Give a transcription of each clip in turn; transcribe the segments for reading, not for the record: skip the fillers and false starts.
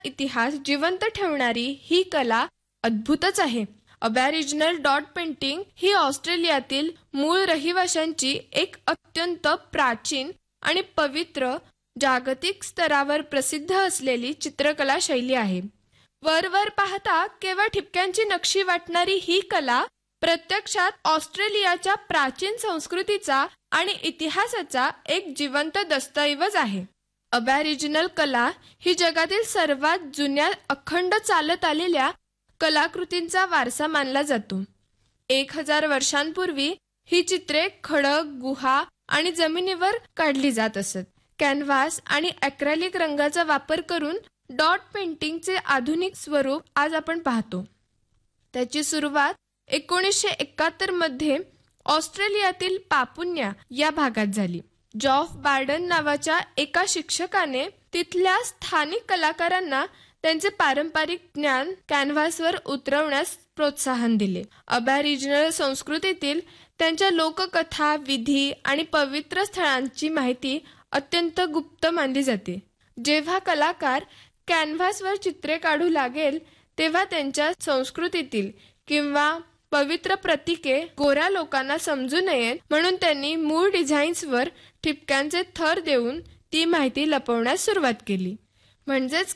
इतिहास जिवंत ठेवणारी ही कला अद्भुतच आहे. अबॅरिजिनल डॉट पेंटिंग ही ऑस्ट्रेलियातील मूळ रहिवाशांची एक अत्यंत प्राचीन आणि पवित्र, जागतिक स्तरावर प्रसिद्ध असलेली चित्रकला शैली आहे. वरवर पाहता केवळ ठिपक्यांची नक्षी वाटणारी ही कला प्रत्यक्षात ऑस्ट्रेलियाच्या प्राचीन संस्कृतीचा आणि इतिहासाचा एक जिवंत दस्तऐवज आहे. अबॅरिजिनल कला ही जगातील सर्वात जुन्या अखंड चालत आलेल्या कलाकृतींचा वारसा मानला जातो. 1000 वर्षांपूर्वी ही चित्रे खडक, गुहा आणि जमिनीवर काढली जात असत. कॅनव्हास आणि ॲक्रेलिक रंगाचा वापर करून डॉट पेंटिंगचे आधुनिक स्वरूप आज आपण पाहतो. त्याची सुरुवात 1971 मध्ये ऑस्ट्रेलियातील पापुन्या या भागात झाली. जॉफ बार्डन नावाच्या एका शिक्षकाने तिथल्या स्थानिक कलाकारांना त्यांचे पारंपरिक ज्ञान कॅनव्हासवर उतरवण्यास प्रोत्साहन दिले. अबॅरिजिनल संस्कृतीतील त्यांच्या लोककथा, विधी आणि पवित्र स्थळांची माहिती अत्यंत गुप्त मानली जाते. जेव्हा कलाकार कॅनव्हासवर चित्रे काढू लागेल तेव्हा त्यांच्या संस्कृतीतील किंवा पवित्र प्रतीके गोऱ्या लोकांना समजू नयेत म्हणून त्यांनी मूळ डिझाईन्सवर ठिपक्यांचे थर देऊन ती माहिती लपवण्यास सुरुवात केली. म्हणजेच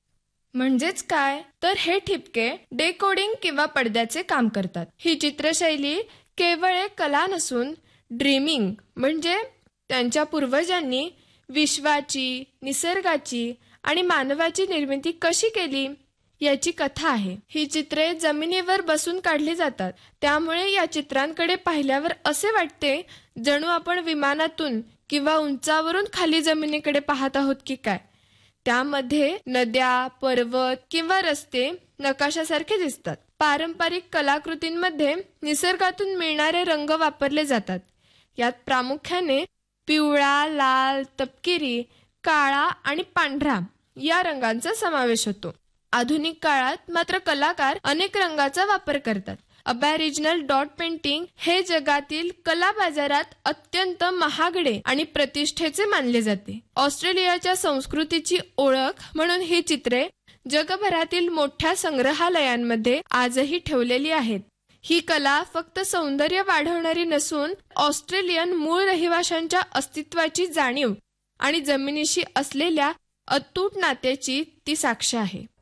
काय तर हे ठिपके डेकोडिंग किंवा पडद्याचे काम करतात. ही चित्रशैली केवळ एक कला नसून ड्रीमिंग म्हणजे त्यांच्या पूर्वजांनी विश्वाची, निसर्गाची आणि मानवाची निर्मिती कशी केली याची कथा आहे. ही चित्रे जमिनीवर बसून काढली जातात, त्यामुळे या चित्रांकडे पाहिल्यावर असे वाटते जणू आपण विमानातून किंवा उंचावरून खाली जमिनीकडे पाहत आहोत की काय. त्यामध्ये नद्या, पर्वत किंवा रस्ते नकाशासारखे दिसतात. पारंपरिक कलाकृतींमध्ये निसर्गातून मिळणारे रंग वापरले जातात. यात प्रामुख्याने पिवळा, लाल, तपकिरी, काळा आणि पांढरा या रंगांचा समावेश होतो. आधुनिक काळात मात्र कलाकार अनेक रंगांचा वापर करतात. अबॅरिजिनल डॉट पेंटिंग हे जगातील कला बाजारात अत्यंत महागडे आणि प्रतिष्ठेचे मानले जाते. ऑस्ट्रेलियाच्या संस्कृतीची ओळख म्हणून ही चित्रे जगभरातील मोठ्या संग्रहालयांमध्ये आजही ठेवलेली आहेत. ही कला फक्त सौंदर्य वाढवणारी नसून ऑस्ट्रेलियन मूळ रहिवाशांच्या अस्तित्वाची जाणीव आणि जमिनीशी असलेल्या अतूट नात्याची ती साक्ष आहे.